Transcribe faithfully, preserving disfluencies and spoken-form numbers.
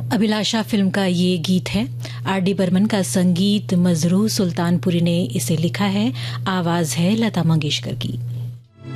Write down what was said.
अभिलाषा film का ये गीत है। आर डी बर्मन का संगीत, मजरूह सुल्तानपुरी ने इसे लिखा है। आवाज है लता मंगेशकर की।